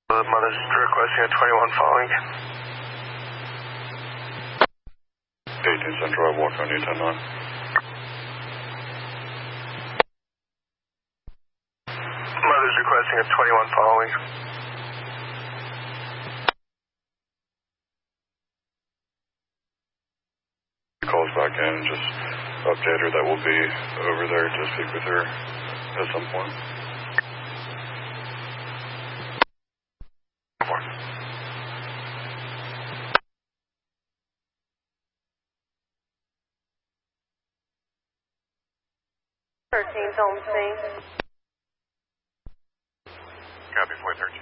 The mother's requesting a 21 following. 18 Central, I walk on you 10-9. Mother's requesting a 21 following. Calls back in, just update her that we'll be over there to speak with her at some point. Home scene. Copy 413.